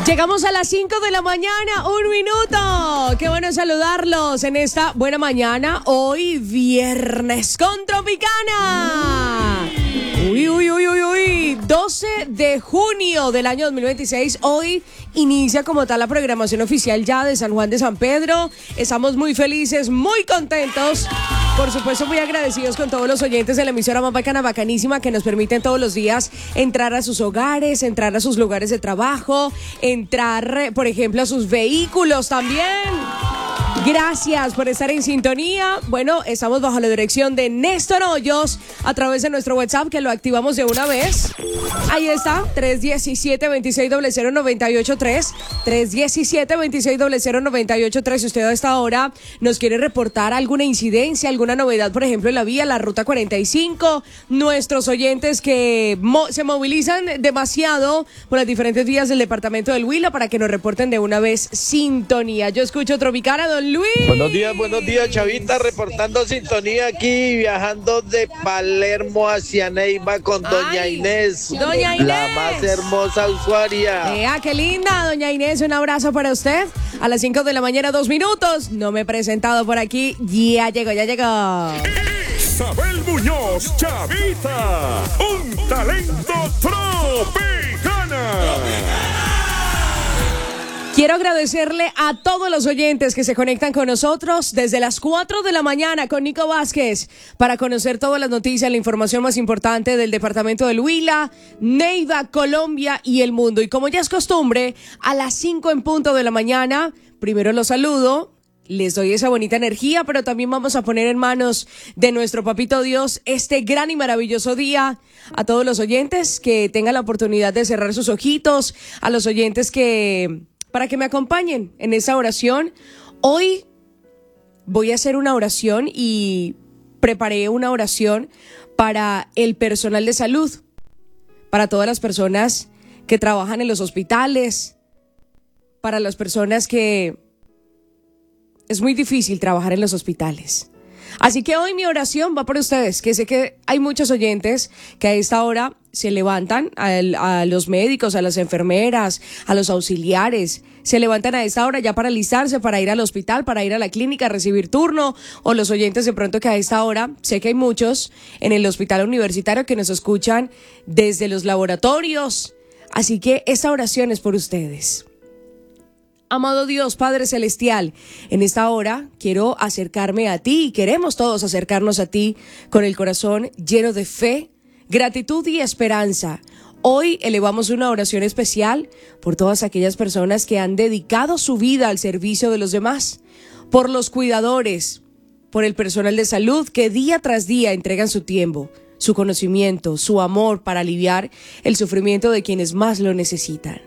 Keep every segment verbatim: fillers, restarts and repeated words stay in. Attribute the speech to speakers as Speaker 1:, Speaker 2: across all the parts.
Speaker 1: Llegamos a las cinco de la mañana, un minuto. Qué bueno saludarlos en esta buena mañana. Hoy viernes con Tropicana. Uy, uy, uy, uy, uy. doce de junio del año dos mil veintiséis. Hoy inicia como tal la programación oficial ya de San Juan de San Pedro. Estamos muy felices, muy contentos. Por supuesto, muy agradecidos con todos los oyentes de la emisora más bacana, bacanísima, que nos permiten todos los días entrar a sus hogares, entrar a sus lugares de trabajo, entrar, por ejemplo, a sus vehículos también. Gracias por estar en sintonía. Bueno, estamos bajo la dirección de Néstor Hoyos a través de nuestro WhatsApp, que lo activamos de una vez. Ahí está, tres uno siete, dos seis cero cero, nueve ocho tres, tres uno siete, dos seis cero cero, nueve ocho tres. Si usted a esta hora nos quiere reportar alguna incidencia, alguna novedad, por ejemplo, en la vía, la ruta cuarenta y cinco, nuestros oyentes que mo- se movilizan demasiado por las diferentes vías del departamento del Huila para que nos reporten de una vez sintonía. Yo escucho Tropicana, don Luis.
Speaker 2: Buenos días, buenos días, Chavita, reportando sintonía aquí, viajando de Palermo hacia Neiva con doña
Speaker 1: Ay,
Speaker 2: Inés,
Speaker 1: doña Inés,
Speaker 2: la más hermosa usuaria.
Speaker 1: Vea, qué linda, doña Inés, un abrazo para usted. A las cinco de la mañana, dos minutos. No me he presentado por aquí. Ya llegó, ya llegó.
Speaker 3: Isabel Muñoz, Chavita, un talento tropicana.
Speaker 1: Quiero agradecerle a todos los oyentes que se conectan con nosotros desde las cuatro de la mañana con Nico Vázquez para conocer todas las noticias, la información más importante del departamento del Huila, Neiva, Colombia y el mundo. Y como ya es costumbre, a las cinco en punto de la mañana, primero los saludo, les doy esa bonita energía, pero también vamos a poner en manos de nuestro papito Dios este gran y maravilloso día. A todos los oyentes que tengan la oportunidad de cerrar sus ojitos, a los oyentes que... para que me acompañen en esa oración. Hoy voy a hacer una oración y preparé una oración para el personal de salud, para todas las personas que trabajan en los hospitales, para las personas que es muy difícil trabajar en los hospitales. Así que hoy mi oración va por ustedes, que sé que hay muchos oyentes que a esta hora se levantan, a, el, a los médicos, a las enfermeras, a los auxiliares, se levantan a esta hora ya para alistarse, para ir al hospital, para ir a la clínica a recibir turno, o los oyentes de pronto que a esta hora, sé que hay muchos en el hospital universitario que nos escuchan desde los laboratorios, así que esta oración es por ustedes. Amado Dios, Padre Celestial, en esta hora quiero acercarme a ti y queremos todos acercarnos a ti con el corazón lleno de fe, gratitud y esperanza. Hoy elevamos una oración especial por todas aquellas personas que han dedicado su vida al servicio de los demás, por los cuidadores, por el personal de salud que día tras día entregan su tiempo, su conocimiento, su amor para aliviar el sufrimiento de quienes más lo necesitan.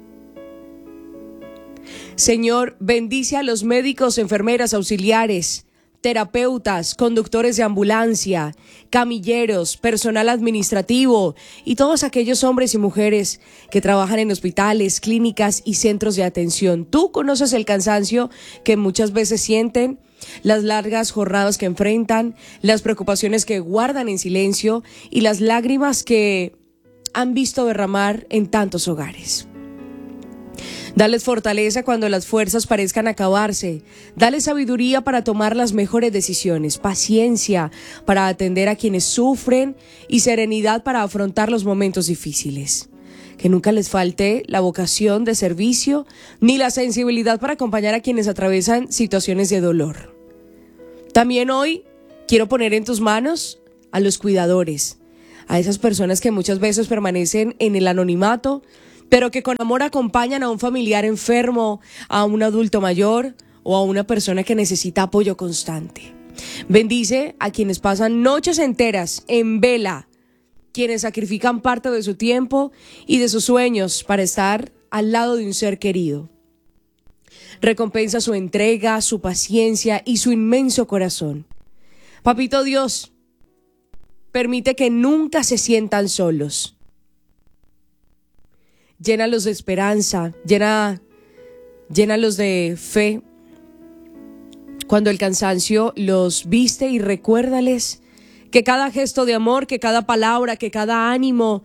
Speaker 1: Señor, bendice a los médicos, enfermeras, auxiliares, terapeutas, conductores de ambulancia, camilleros, personal administrativo y todos aquellos hombres y mujeres que trabajan en hospitales, clínicas y centros de atención. Tú conoces el cansancio que muchas veces sienten, las largas jornadas que enfrentan, las preocupaciones que guardan en silencio y las lágrimas que han visto derramar en tantos hogares. Dales fortaleza cuando las fuerzas parezcan acabarse. Dale sabiduría para tomar las mejores decisiones, paciencia para atender a quienes sufren y serenidad para afrontar los momentos difíciles. Que nunca les falte la vocación de servicio ni la sensibilidad para acompañar a quienes atraviesan situaciones de dolor. También hoy quiero poner en tus manos a los cuidadores, a esas personas que muchas veces permanecen en el anonimato, pero que con amor acompañan a un familiar enfermo, a un adulto mayor o a una persona que necesita apoyo constante. Bendice a quienes pasan noches enteras en vela, quienes sacrifican parte de su tiempo y de sus sueños para estar al lado de un ser querido. Recompensa su entrega, su paciencia y su inmenso corazón. Papito Dios, permite que nunca se sientan solos. Llénalos de esperanza, llena, llénalos de fe. Cuando el cansancio los viste, y recuérdales que cada gesto de amor, que cada palabra, que cada ánimo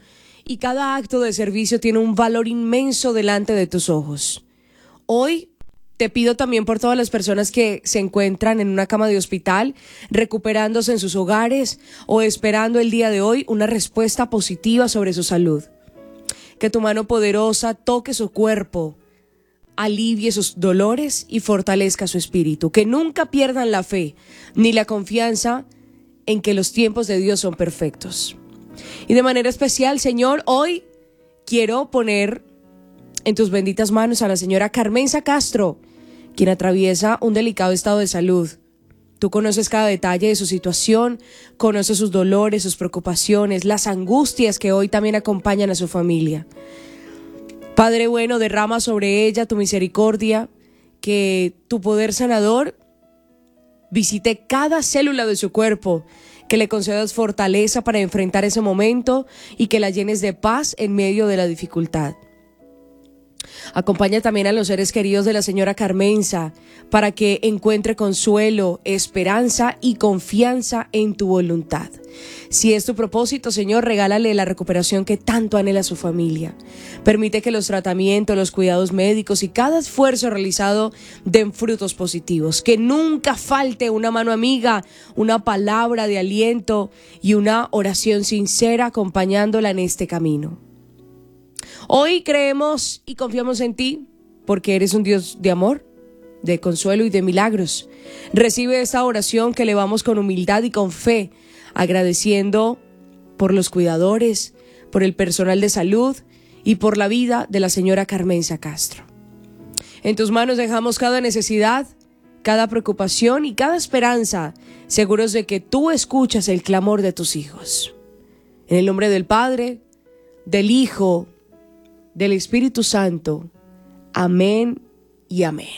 Speaker 1: y cada acto de servicio tiene un valor inmenso delante de tus ojos. Hoy te pido también por todas las personas que se encuentran en una cama de hospital, recuperándose en sus hogares o esperando el día de hoy una respuesta positiva sobre su salud. Que tu mano poderosa toque su cuerpo, alivie sus dolores y fortalezca su espíritu. Que nunca pierdan la fe ni la confianza en que los tiempos de Dios son perfectos. Y de manera especial, Señor, hoy quiero poner en tus benditas manos a la señora Carmenza Castro, quien atraviesa un delicado estado de salud. Tú conoces cada detalle de su situación, conoces sus dolores, sus preocupaciones, las angustias que hoy también acompañan a su familia. Padre bueno, derrama sobre ella tu misericordia, que tu poder sanador visite cada célula de su cuerpo, que le concedas fortaleza para enfrentar ese momento y que la llenes de paz en medio de la dificultad. Acompaña también a los seres queridos de la señora Carmenza para que encuentre consuelo, esperanza y confianza en tu voluntad. Si es tu propósito, Señor, regálale la recuperación que tanto anhela su familia. Permite que los tratamientos, los cuidados médicos y cada esfuerzo realizado den frutos positivos. Que nunca falte una mano amiga, una palabra de aliento y una oración sincera acompañándola en este camino. Hoy creemos y confiamos en ti porque eres un Dios de amor, de consuelo y de milagros. Recibe esta oración que elevamos con humildad y con fe, agradeciendo por los cuidadores, por el personal de salud y por la vida de la señora Carmenza Castro. En tus manos dejamos cada necesidad, cada preocupación y cada esperanza, seguros de que tú escuchas el clamor de tus hijos. En el nombre del Padre, del Hijo, del Espíritu Santo. Amén y amén.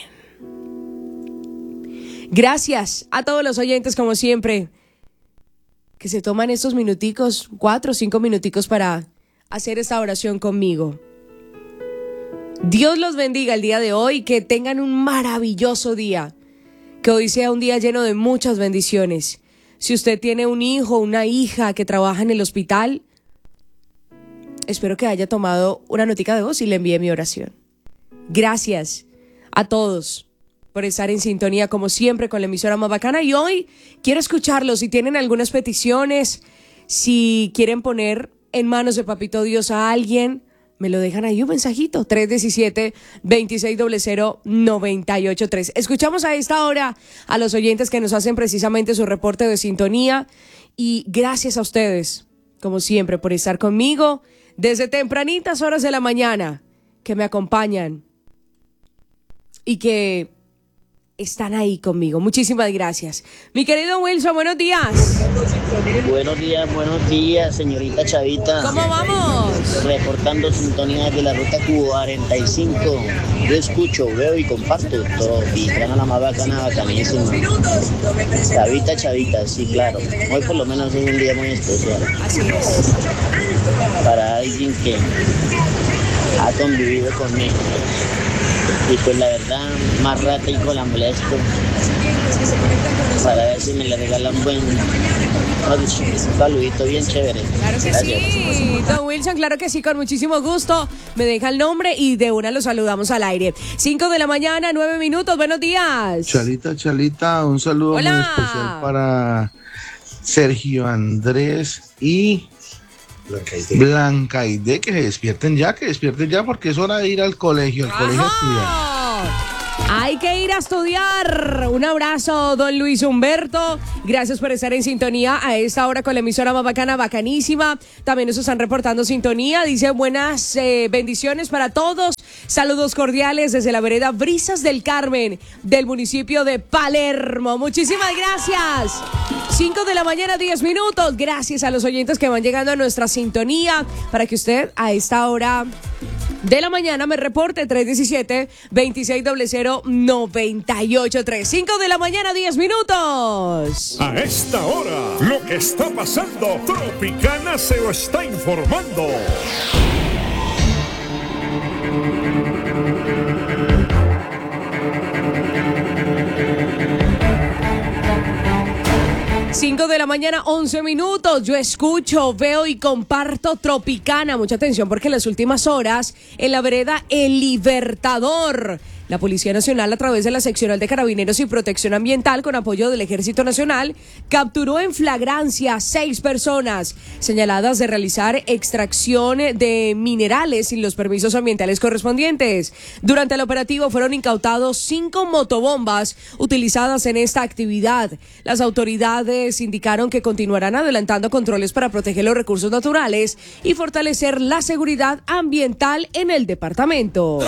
Speaker 1: Gracias a todos los oyentes, como siempre, que se toman estos minuticos, cuatro o cinco minuticos para hacer esta oración conmigo. Dios los bendiga el día de hoy, que tengan un maravilloso día, que hoy sea un día lleno de muchas bendiciones. Si usted tiene un hijo o una hija que trabaja en el hospital, espero que haya tomado una notica de voz y le envíe mi oración. Gracias a todos por estar en sintonía, como siempre, con la emisora más bacana. Y hoy quiero escucharlos. Si tienen algunas peticiones, si quieren poner en manos de Papito Dios a alguien, me lo dejan ahí un mensajito. tres diecisiete, veintiséis cero cero, noventa y ocho tres. Escuchamos a esta hora a los oyentes que nos hacen precisamente su reporte de sintonía. Y gracias a ustedes, como siempre, por estar conmigo desde tempranitas horas de la mañana, que me acompañan y que están ahí conmigo. Muchísimas gracias. Mi querido Wilson, buenos días.
Speaker 4: Buenos días, buenos días, señorita Chavita.
Speaker 1: ¿Cómo vamos?
Speaker 4: Reportando sintonía de la ruta cuarenta y cinco. Yo escucho, veo y comparto todo. Y traen a la más bacana, bacanísima. Chavita, Chavita, sí, claro. Hoy por lo menos es un día muy especial.
Speaker 1: Así es.
Speaker 4: Para alguien que ha convivido conmigo. Y pues la verdad, más rata y con la molesto, para ver si me le regalan un buen un saludito bien chévere.
Speaker 1: Claro que
Speaker 4: Gracias.
Speaker 1: sí, don Wilson, claro que sí, con muchísimo gusto. Me deja el nombre y de una lo saludamos al aire. cinco de la mañana, nueve minutos, buenos días.
Speaker 5: Chalita, Chalita, un saludo
Speaker 1: Hola.
Speaker 5: muy especial para Sergio Andrés y Blancaide, que se despierten ya, que despierten ya, porque es hora de ir al colegio, al colegio a estudiar.
Speaker 1: Hay que ir a estudiar. Un abrazo, don Luis Humberto. Gracias por estar en sintonía a esta hora con la emisora más bacana, bacanísima. También nos están reportando sintonía. Dice buenas eh, bendiciones para todos. Saludos cordiales desde la vereda Brisas del Carmen, del municipio de Palermo. Muchísimas gracias. cinco de la mañana, diez minutos. Gracias a los oyentes que van llegando a nuestra sintonía para que usted a esta hora de la mañana me reporte. Tres diecisiete, veintiséis cero cero, noventa y ocho tres. cinco de la mañana, diez minutos.
Speaker 3: A esta hora, lo que está pasando, Tropicana se lo está informando.
Speaker 1: cinco de la mañana, once minutos. Yo escucho, veo y comparto Tropicana. Mucha atención porque en las últimas horas, en la vereda El Libertador, la Policía Nacional, a través de la Seccional de Carabineros y Protección Ambiental, con apoyo del Ejército Nacional, capturó en flagrancia a seis personas señaladas de realizar extracción de minerales sin los permisos ambientales correspondientes. Durante el operativo fueron incautados cinco motobombas utilizadas en esta actividad. Las autoridades indicaron que continuarán adelantando controles para proteger los recursos naturales y fortalecer la seguridad ambiental en el departamento.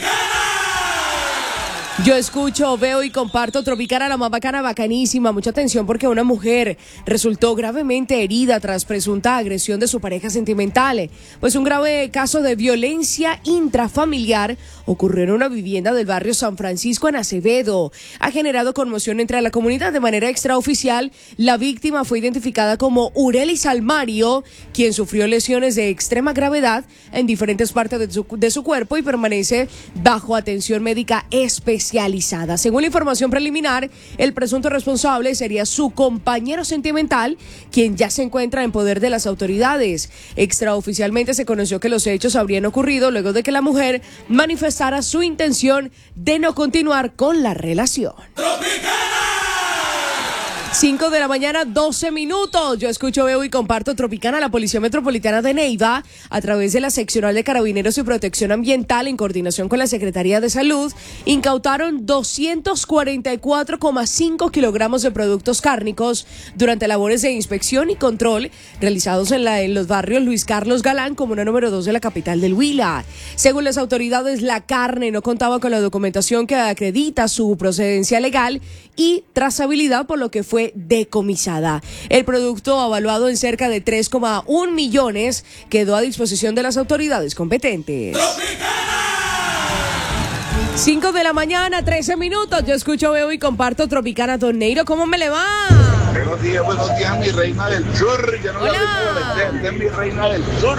Speaker 1: Yo escucho, veo y comparto Tropicana, la más bacana, bacanísima. Mucha atención porque una mujer resultó gravemente herida tras presunta agresión de su pareja sentimental. Pues un grave caso de violencia intrafamiliar ocurrió en una vivienda del barrio San Francisco en Acevedo. Ha generado conmoción entre la comunidad. De manera extraoficial, la víctima fue identificada como Urelis Almario, quien sufrió lesiones de extrema gravedad en diferentes partes de su, de su cuerpo y permanece bajo atención médica especial. Según la información preliminar, el presunto responsable sería su compañero sentimental, quien ya se encuentra en poder de las autoridades. Extraoficialmente se conoció que los hechos habrían ocurrido luego de que la mujer manifestara su intención de no continuar con la relación. cinco de la mañana, doce minutos. Yo escucho, veo y comparto Tropicana. La Policía Metropolitana de Neiva, a través de la Seccional de Carabineros y Protección Ambiental, en coordinación con la Secretaría de Salud, incautaron doscientos cuarenta y cuatro coma cinco kilogramos de productos cárnicos durante labores de inspección y control realizados en, la, en los barrios Luis Carlos Galán, comuna número dos de la capital del Huila. Según las autoridades, la carne no contaba con la documentación que acredita su procedencia legal y trazabilidad, por lo que fue decomisada. El producto, evaluado en cerca de tres coma uno millones, quedó a disposición de las autoridades competentes. cinco de la mañana, trece minutos. Yo escucho, veo y comparto Tropicana. Don Neiro, ¿cómo me le va?
Speaker 6: Buenos días, buenos días, mi reina del sur. Ya no la de mi reina del sur.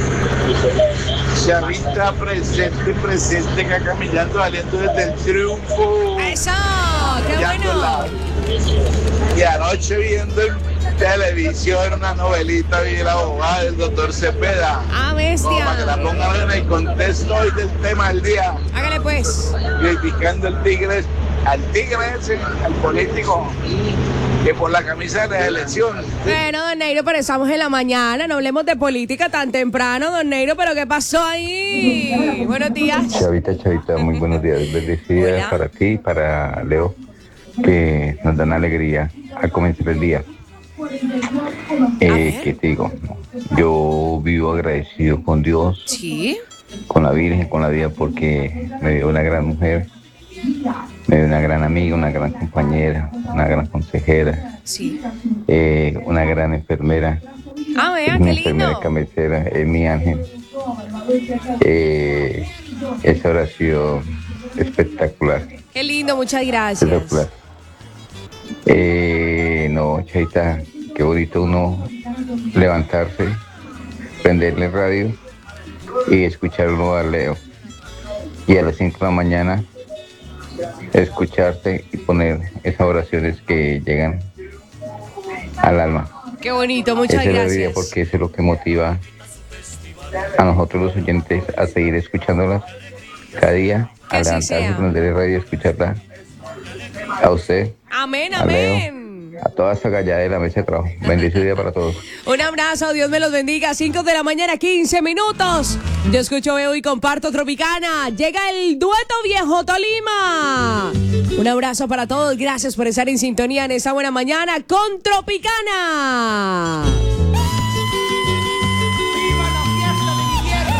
Speaker 6: Chavita presente, presente, acá caminando, saliendo desde el triunfo.
Speaker 1: ¡Eso! ¡Qué bueno!
Speaker 6: Y anoche viendo en televisión una novelita, vi la abogada del doctor Cepeda.
Speaker 1: ¡Ah, bestia!
Speaker 6: Como para que la pongan en el contexto hoy del tema del día.
Speaker 1: Hágale pues.
Speaker 6: Criticando al tigre, al tigre ese, al político, que por la camisa de la elección.
Speaker 1: Bueno, don Neiro, pero estamos en la mañana, no hablemos de política tan temprano, don Neiro, pero ¿qué pasó ahí? Buenos días.
Speaker 7: Chavita, Chavita, muy buenos días. Bendecidas para ti, para Leo, que nos dan alegría al comenzar el día. Eh, ¿Qué te digo? Yo vivo agradecido con Dios,
Speaker 1: ¿sí?,
Speaker 7: con la Virgen, con la vida, porque me dio una gran mujer, me dio una gran amiga, una gran compañera, una gran consejera,
Speaker 1: sí,
Speaker 7: eh, una gran enfermera.
Speaker 1: Ah, vea,
Speaker 7: es
Speaker 1: qué
Speaker 7: mi
Speaker 1: lindo.
Speaker 7: enfermera cabecera, es mi ángel. Eh, esa oración espectacular.
Speaker 1: Qué lindo, muchas gracias.
Speaker 7: Espectacular. Eh, no, Chaita, qué bonito uno levantarse, prenderle radio y escuchar uno a Leo. Y a las cinco de la mañana escucharte y poner esas oraciones que llegan al alma.
Speaker 1: Qué bonito, muchas
Speaker 7: Esa es la
Speaker 1: gracias.
Speaker 7: vida, porque eso es lo que motiva a nosotros los oyentes a seguir escuchándolas cada día,
Speaker 1: Que
Speaker 7: a
Speaker 1: así
Speaker 7: levantarse,
Speaker 1: sea.
Speaker 7: prenderle radio y escucharla. A usted,
Speaker 1: Amén,
Speaker 7: a Leo,
Speaker 1: amén.
Speaker 7: a toda esa gallada de la mesa de trabajo. Bendecido día para todos.
Speaker 1: Un abrazo, Dios me los bendiga. cinco de la mañana, quince minutos. Yo escucho, veo y comparto Tropicana. Llega el dueto Viejo Tolima. Un abrazo para todos. Gracias por estar en sintonía en esta buena mañana con Tropicana.